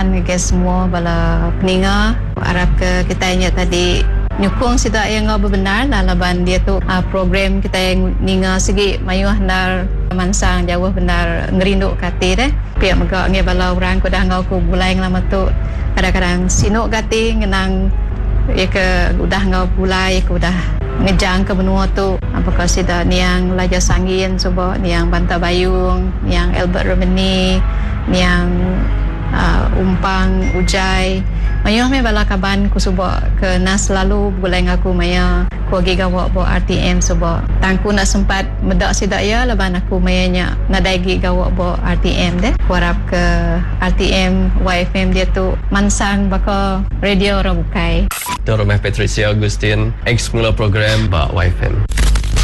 kawan ke semua bala peninga harap ke kita ingat tadi nyukung sida yang benar laban dia tu program kita yang ninga segi mayuh nar mansang jauh benar ngerinduk kati deh pihak megak nge bala orang ko dah ngau ku bulai lama tu kadang-kadang sinuk kati ngenang ya ke udah ngau bulai ku udah ngejang ke benua tu apakah sida niang Laja Sangin coba niang Banta Bayung niang Albert Romani niang Umpang Ujai mayuh me bala kaban ku suba ke nas lalu bulai ngaku maya ku gigawa bo RTM suba tangku nak sempat medak sida ya laban aku mayanya nadaigi gawa bo RTM deh ku harap ke RTM YFM dia tu mansang baka radio Rabukai Rumah Patricia Agustin ex mula program ba YFM